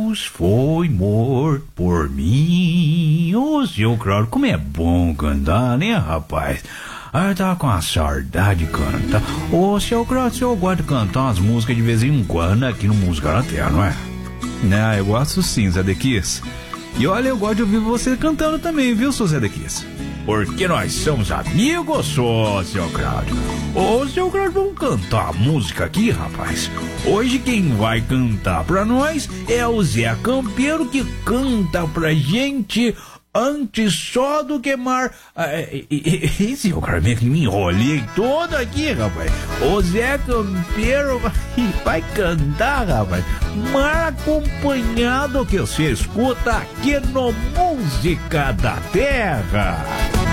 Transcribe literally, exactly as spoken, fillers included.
Jesus foi morto por mim. Ô, seu Claudio, como é bom cantar, né, rapaz? Ah, tá com a saudade de cantar. Ô, seu Claudio, o senhor gosta de cantar umas músicas de vez em quando aqui no Música na Terra, não é? Ah, eu gosto sim, Zé Dequis. E olha, eu gosto de ouvir você cantando também, viu, seu Zé Dequis? Porque nós somos amigos, só, seu Claudio. Ô, seu Claudio, vamos cantar a música aqui, rapaz. Hoje quem vai cantar pra nós é o Zé Campeiro, que canta pra gente antes só do que mar... E seu Claudio, me enrolei todo aqui, rapaz. O Zé Campeiro vai cantar, rapaz, mar acompanhado que você escuta aqui no Música da Terra.